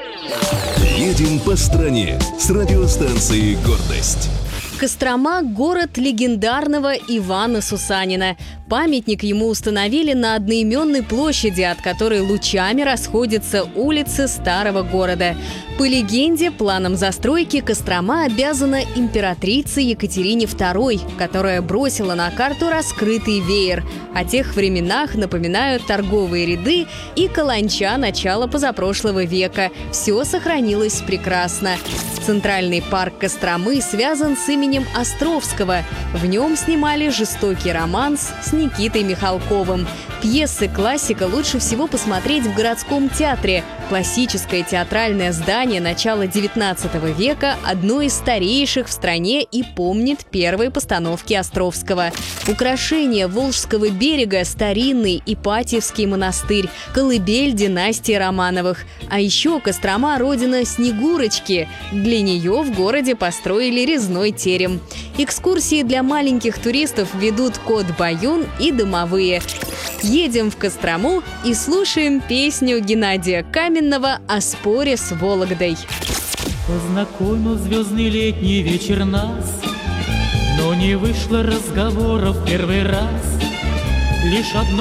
Едем по стране с радиостанцией «Гордость». Кострома – город легендарного Ивана Сусанина. Памятник ему установили на одноименной площади, от которой лучами расходятся улицы старого города. По легенде, планом застройки Кострома обязана императрице Екатерине II, которая бросила на карту раскрытый веер. О тех временах напоминают торговые ряды и каланча начала позапрошлого века. Все сохранилось прекрасно. Центральный парк Костромы связан с именем Островского. В нем снимали «Жестокий романс» с Никитой Михалковым. Пьесы классика лучше всего посмотреть в городском театре. Классическое театральное здание начала XIX века – одно из старейших в стране и помнит первые постановки Островского. Украшение Волжского берега – старинный Ипатьевский монастырь, колыбель династии Романовых. А еще Кострома – родина Снегурочки. Для нее в городе построили резной терем. Экскурсии для маленьких туристов ведут кот Баюн и домовые. Едем в Кострому и слушаем песню Геннадия Каменного о споре с Вологдой. Познакомил звездный летний вечер нас, но не вышло разговора в первый раз. Лишь одно